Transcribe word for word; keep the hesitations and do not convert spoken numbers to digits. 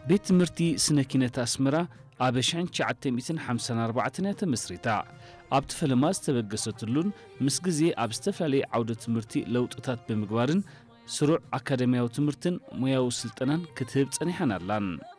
ቤት ትምህርቲ ስነኪነት አስመራ አበሻን ቻዓተም ኢትን ሓምሳን ኣርባዕተን ተመስሪታ ኣብቲ ፈለማ ዝተበገሰትሉን ምስ ግዜ ኣብ ዝተፈላለዩ ዓውደ ትምህርቲ ለውጥታት ብምግባርን ስሩዕ ኣካደሚያዊ ትምህርትን ሙያዊ ስልጠናን ክትህብ ጸኒሐን ኣላን